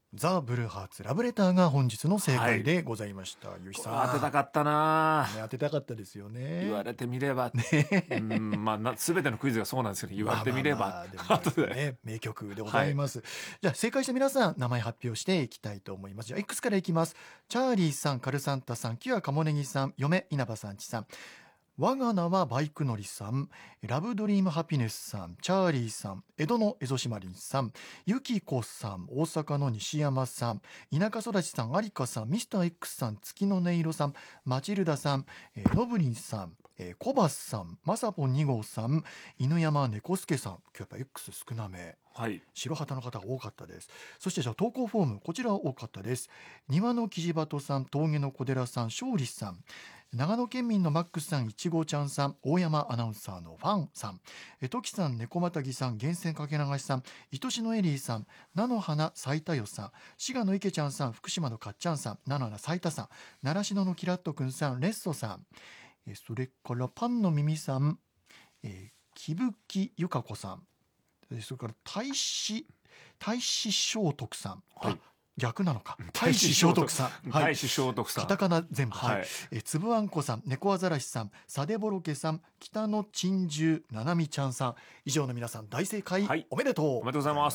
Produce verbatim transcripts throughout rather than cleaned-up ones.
ザ・ブルーハーツラブレターが本日の正解でございました。ゆうひさん、 当てたかったな、 ね、当てたかったですよね。 言われてみれば、ね、うんまあな全てのクイズがそうなんですけど、言われてみれば、 まあまあまあでもね、名曲でございます、はい、じゃあ正解した皆さん名前発表していきたいと思います。じゃあ X からいきます。チャーリーさん、カルサンタさん、キュアカモネギさん、嫁稲葉さんちさん、我が名はバイク乗りさん、ラブドリームハピネスさん、チャーリーさん、江戸のエゾシマリンさん、ゆきこさん、大阪の西山さん、田舎育ちさん、有香さん、ミスター X さん、月の音色さん、マチルダさん、えー、ノブリンさん、えー、コバスさん、まさぽんに号さん、犬山猫助さん、今日やっぱ X 少なめ、はい、白旗の方が多かったです。そしてじゃあ投稿フォーム、こちら多かったです。庭のキジバトさん、峠の小寺さん、勝利さん、長野県民のマックスさん、いちごちゃんさん、大山アナウンサーのファンさん、えトキさん、猫またぎさん、源泉かけ流しさん、愛しのエリーさん、菜の花咲いたよさん、滋賀の池ちゃんさん、福島のかっちゃんさん、菜の花咲いたさん、習志野のキラッとくんさん、レッソさん、えそれからパンの耳さん、えー、木吹ゆか子さん、それから大使大使聖徳さん、はい、逆なのか、大使聖徳さん、 大使聖徳さん、 カタカナ全部、 はい、 えつぶあんこさん、猫アザラシさん、サデボロケさん、北の珍獣ななみちゃんさん、以上の皆さん大正解、はい、おめでとうおめでとうございます。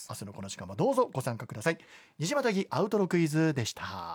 明日のこの時間もどうぞご参加ください。虹またぎアウトロクイズでした。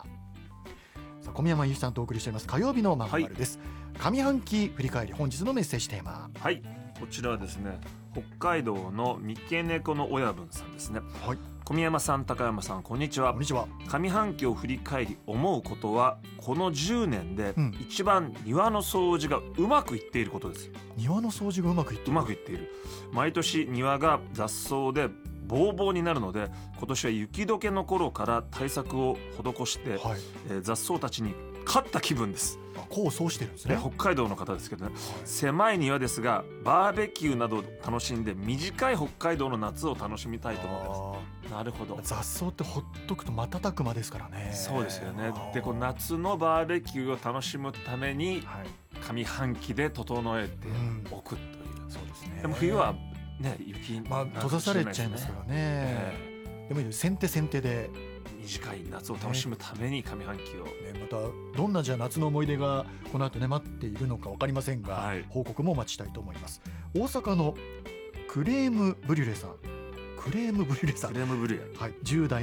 さあ、小宮山由紀さんとお送りしています火曜日のまんまるです、はい、上半期振り返り、本日のメッセージテーマ、 はい、こちらはですね、北海道の三毛猫の親分さんですね。はい、小宮山さん、高山さん、こんにちは。 こんにちは。 上半期を振り返り思うことは、このじゅうねんで一番庭の掃除がうまくいっていることです。 うん、庭の掃除がうまくいっている。 うまくいっている。毎年庭が雑草でボーボーになるので、今年は雪解けの頃から対策を施して、はい、えー、雑草たちに勝った気分です。 こうそうしてるんですね。 北海道の方ですけどね、はい、狭い庭ですがバーベキューなどを楽しんで短い北海道の夏を楽しみたいと思います。なるほど。 雑草ってほっとくと瞬く間ですからね。 そうですよね。で、こう夏のバーベキューを楽しむために、はい、上半期で整えておくという、うん、そうですね。でも冬はね、雪に、 まあ、閉ざされちゃいますからね、えー、でもいい先手先手で短い夏を楽しむために上半期を、 ね、またどんなじゃあ夏の思い出がこの後ね待っているのか分かりませんが、はい、報告もお待ちしたいと思います。大阪のクレームブリュレさん、クレームブリュレさん、 クレームブリュレ、 はい、じゅう代